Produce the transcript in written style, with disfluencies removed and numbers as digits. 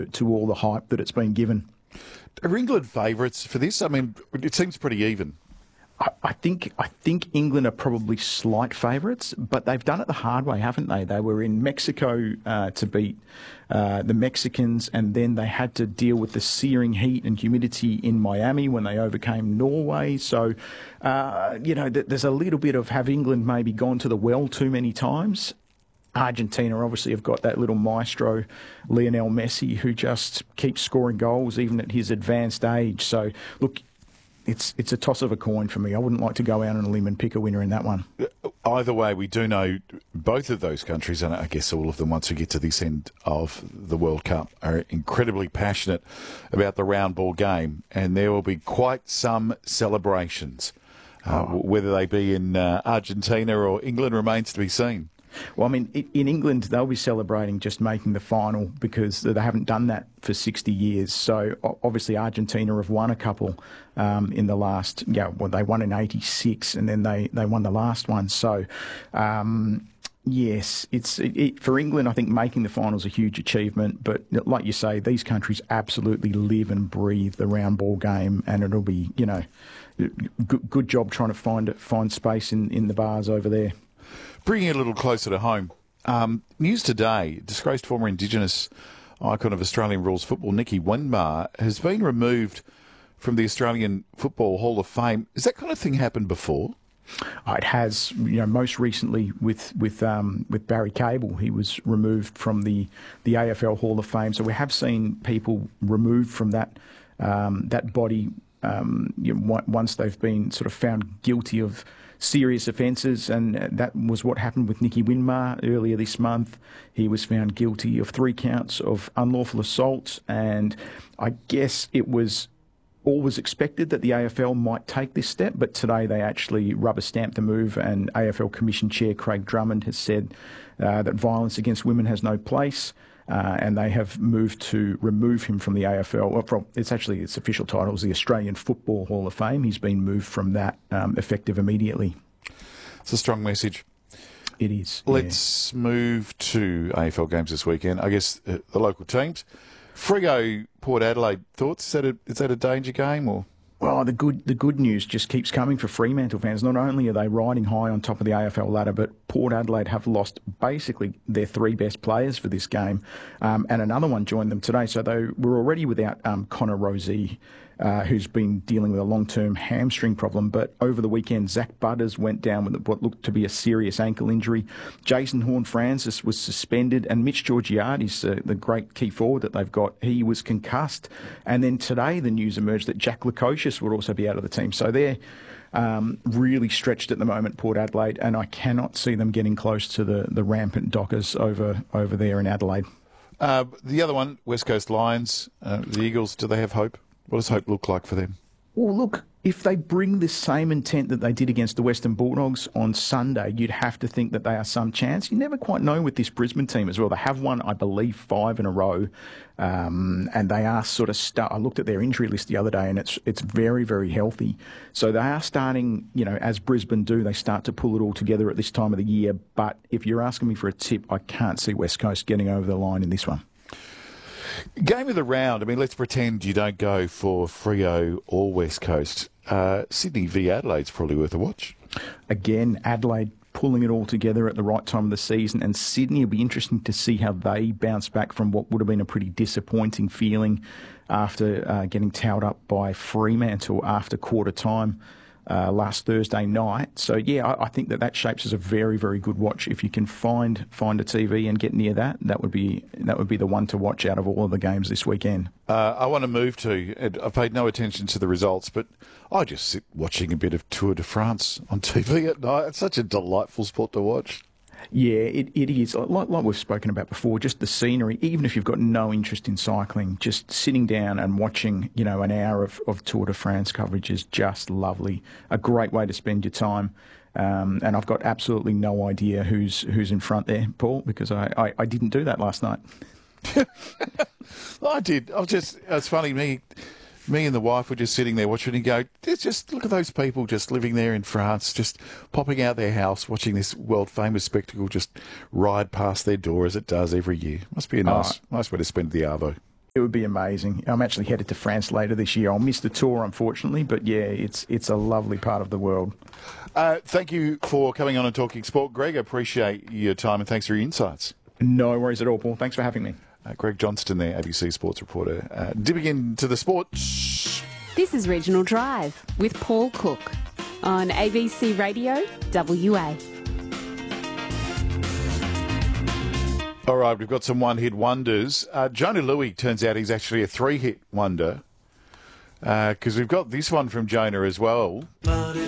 to all the hype that it's been given. Are England favourites for this? I mean, it seems pretty even. I think England are probably slight favourites, but they've done it the hard way, haven't they? They were in Mexico to beat the Mexicans, and then they had to deal with the searing heat and humidity in Miami when they overcame Norway. So, there's a little bit of have England maybe gone to the well too many times. Argentina obviously have got that little maestro, Lionel Messi, who just keeps scoring goals even at his advanced age. So, look, it's a toss of a coin for me. I wouldn't like to go out on a limb and pick a winner in that one. Either way, we do know both of those countries, and I guess all of them, once we get to this end of the World Cup, are incredibly passionate about the round ball game, and there will be quite some celebrations. Whether they be in Argentina or England remains to be seen. Well, I mean, in England, they'll be celebrating just making the final because they haven't done that for 60 years. So, obviously, Argentina have won a couple in the last, they won in 86 and then they won the last one. So, yes, for England, I think making the final is a huge achievement. But like you say, these countries absolutely live and breathe the round ball game, and it'll be, good job trying to find space in the bars over there. Bringing it a little closer to home, news today, disgraced former Indigenous icon of Australian rules football, Nicky Winmar, has been removed from the Australian Football Hall of Fame. Has that kind of thing happened before? It has, most recently with Barry Cable. He was removed from the AFL Hall of Fame. So we have seen people removed from that body once they've been sort of found guilty of serious offences, and that was what happened with Nicky Winmar earlier this month. He was found guilty of 3 counts of unlawful assault, and I guess it was always expected that the AFL might take this step, but today they actually rubber-stamped the move, and AFL Commission Chair Craig Drummond has said that violence against women has no place. And they have moved to remove him from the AFL. Its official title is the Australian Football Hall of Fame. He's been moved from that effective immediately. It's a strong message. It is. Let's move to AFL games this weekend. I guess the local teams. Freo, Port Adelaide, thoughts? Is that a danger game or? Well, the good news just keeps coming for Fremantle fans. Not only are they riding high on top of the AFL ladder, but Port Adelaide have lost basically their 3 best players for this game, and another one joined them today. So they were already without Connor Rozee, who's been dealing with a long-term hamstring problem. But over the weekend, Zach Butters went down with what looked to be a serious ankle injury. Jason Horne-Francis was suspended, and Mitch Georgiades, the great key forward that they've got, he was concussed. And then today, the news emerged that Jack Lukosius would also be out of the team. So they're really stretched at the moment, Port Adelaide, and I cannot see them getting close to the rampant Dockers over there in Adelaide. The other one, West Coast Lions, the Eagles, do they have hope? What does hope look like for them? Well, look, if they bring the same intent that they did against the Western Bulldogs on Sunday, you'd have to think that they are some chance. You never quite know with this Brisbane team as well. They have won, I believe, 5 in a row, and they are sort of I looked at their injury list the other day, and it's very, very healthy. So they are starting, as Brisbane do, they start to pull it all together at this time of the year. But if you're asking me for a tip, I can't see West Coast getting over the line in this one. Game of the round. I mean, let's pretend you don't go for Freo or West Coast. Sydney v Adelaide's probably worth a watch. Again, Adelaide pulling it all together at the right time of the season, and Sydney will be interesting to see how they bounce back from what would have been a pretty disappointing feeling after getting towed up by Fremantle after quarter time last Thursday night. So yeah, I think that shapes as a very, very good watch. If you can find a TV and get near that would be the one to watch out of all of the games this weekend. I want to move to. I've paid no attention to the results, but I just sit watching a bit of Tour de France on TV at night. It's such a delightful sport to watch. Yeah, it is. Like we've spoken about before, just the scenery, even if you've got no interest in cycling, just sitting down and watching, an hour of Tour de France coverage is just lovely. A great way to spend your time. And I've got absolutely no idea who's in front there, Paul, because I didn't do that last night. I did. It's funny, me and the wife were just sitting there watching and go, just look at those people just living there in France, just popping out their house, watching this world-famous spectacle just ride past their door as it does every year. Must be a nice way to spend the Arvo. It would be amazing. I'm actually headed to France later this year. I'll miss the tour, unfortunately, but yeah, it's a lovely part of the world. Thank you for coming on and talking sport, Greg. I appreciate your time and thanks for your insights. No worries at all, Paul. Thanks for having me. Greg Johnston there, ABC Sports reporter. Dipping into the sport. This is Regional Drive with Paul Cook on ABC Radio WA. All right, we've got some one-hit wonders. Jonah Louie, turns out he's actually a three-hit wonder because we've got this one from Jonah as well.